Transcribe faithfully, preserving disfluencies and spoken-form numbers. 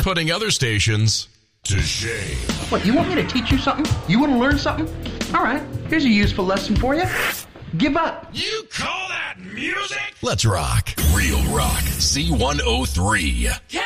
putting other stations to shame. What, you want me to teach you something? You want to learn something? All right, here's a useful lesson for you. Give up. You call that music? Let's rock. Real Rock C one oh three.